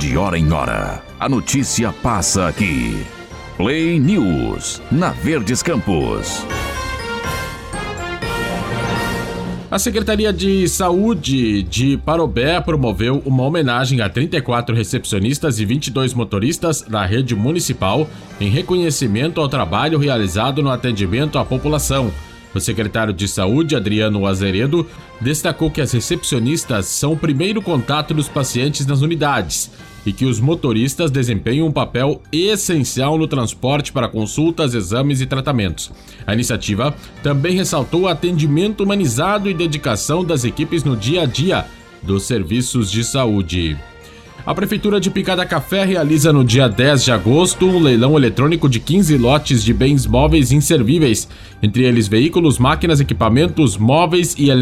De hora em hora, a notícia passa aqui. Play News, na Verdes Campos. A Secretaria de Saúde de Parobé promoveu uma homenagem a 34 recepcionistas e 22 motoristas da rede municipal em reconhecimento ao trabalho realizado no atendimento à população. O secretário de Saúde, Adriano Azeredo, destacou que as recepcionistas são o primeiro contato dos pacientes nas unidades e que os motoristas desempenham um papel essencial no transporte para consultas, exames e tratamentos. A iniciativa também ressaltou o atendimento humanizado e dedicação das equipes no dia a dia dos serviços de saúde. A Prefeitura de Picada Café realiza no dia 10 de agosto um leilão eletrônico de 15 lotes de bens móveis inservíveis, entre eles veículos, máquinas, equipamentos móveis e